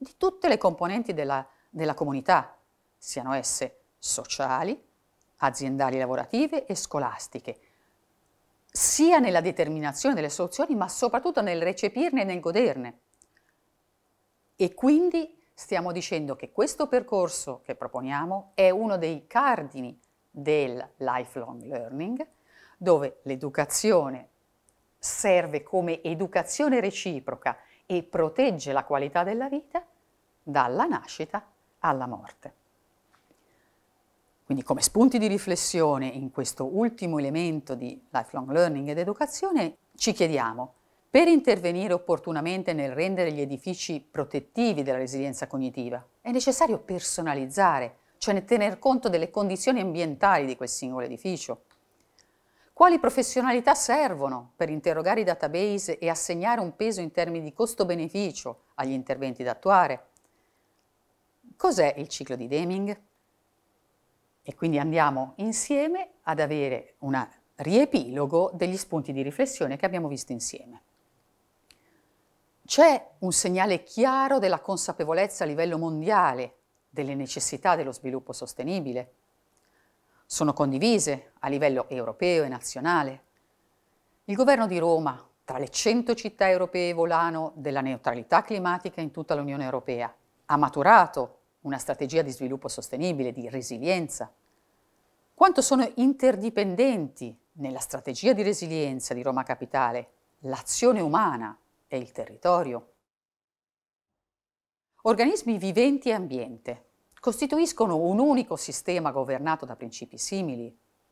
di tutte le componenti della comunità, siano esse sociali, aziendali, lavorative e scolastiche, sia nella determinazione delle soluzioni, ma soprattutto nel recepirne e nel goderne. E quindi stiamo dicendo che questo percorso che proponiamo è uno dei cardini del lifelong learning, dove l'educazione serve come educazione reciproca e protegge la qualità della vita dalla nascita alla morte. Quindi come spunti di riflessione in questo ultimo elemento di lifelong learning ed educazione ci chiediamo: per intervenire opportunamente nel rendere gli edifici protettivi della resilienza cognitiva, è necessario personalizzare, cioè tener conto delle condizioni ambientali di quel singolo edificio. Quali professionalità servono per interrogare i database e assegnare un peso in termini di costo-beneficio agli interventi da attuare? Cos'è il ciclo di Deming? E quindi andiamo insieme ad avere un riepilogo degli spunti di riflessione che abbiamo visto insieme. C'è un segnale chiaro della consapevolezza a livello mondiale delle necessità dello sviluppo sostenibile. Sono condivise a livello europeo e nazionale. Il governo di Roma, tra le 100 città europee volano della neutralità climatica in tutta l'Unione Europea, ha maturato una strategia di sviluppo sostenibile, di resilienza. Quanto sono interdipendenti nella strategia di resilienza di Roma Capitale l'azione umana e il territorio. Organismi viventi e ambiente costituiscono un unico sistema governato da principi simili.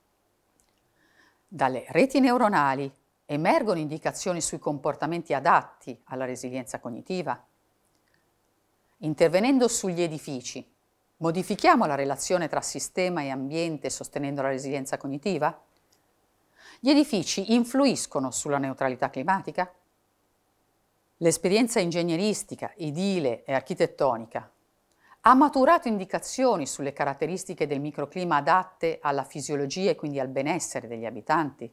Dalle reti neuronali emergono indicazioni sui comportamenti adatti alla resilienza cognitiva. Intervenendo sugli edifici, modifichiamo la relazione tra sistema e ambiente sostenendo la resilienza cognitiva? Gli edifici influiscono sulla neutralità climatica? L'esperienza ingegneristica, edile e architettonica ha maturato indicazioni sulle caratteristiche del microclima adatte alla fisiologia e quindi al benessere degli abitanti?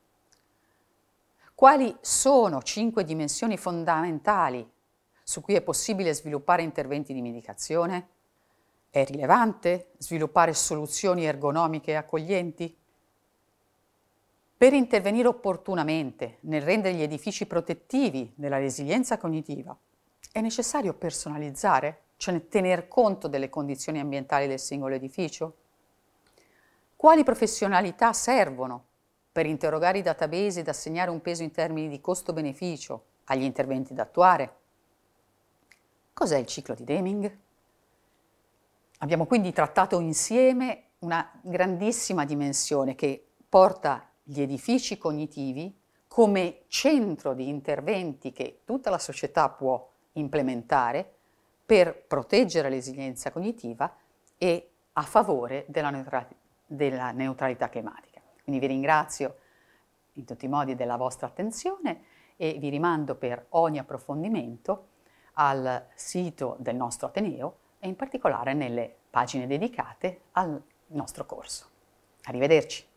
Quali sono 5 dimensioni fondamentali su cui è possibile sviluppare interventi di mitigazione? È rilevante sviluppare soluzioni ergonomiche e accoglienti? Per intervenire opportunamente nel rendere gli edifici protettivi della resilienza cognitiva, è necessario personalizzare, cioè tener conto delle condizioni ambientali del singolo edificio? Quali professionalità servono per interrogare i database ed assegnare un peso in termini di costo-beneficio agli interventi da attuare? Cos'è il ciclo di Deming? Abbiamo quindi trattato insieme una grandissima dimensione che porta gli edifici cognitivi come centro di interventi che tutta la società può implementare per proteggere la resilienza cognitiva e a favore della neutralità climatica. Quindi vi ringrazio in tutti i modi della vostra attenzione e vi rimando per ogni approfondimento al sito del nostro Ateneo e in particolare nelle pagine dedicate al nostro corso. Arrivederci.